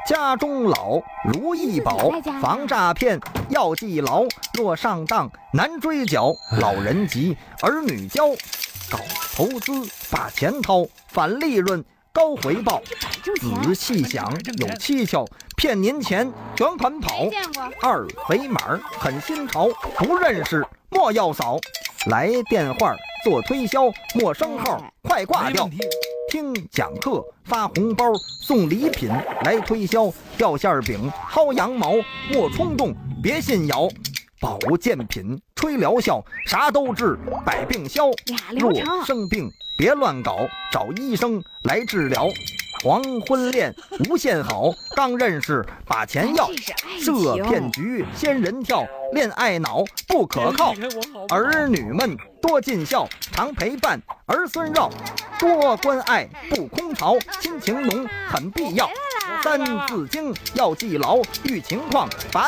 家中老如意宝，防诈骗要记牢。若上当难追缴，老人急儿女教。搞投资把钱掏，反利润高回报。仔细想有蹊跷，骗您钱全款跑。二维码很新潮，不认识莫要扫。来电话做推销，陌生号快挂掉。听讲课发红包，送礼品来推销。掉馅饼薅羊毛，莫冲动别信谣。保健品吹疗效，啥都治百病消。若生病别乱搞，找医生来治疗。黄昏恋无限好，刚认识把钱要。设骗局仙人跳，恋爱脑不可靠。儿女们多尽孝，常陪伴儿孙绕。多关爱不空巢，亲情浓很必要。三字经要记牢，遇情况把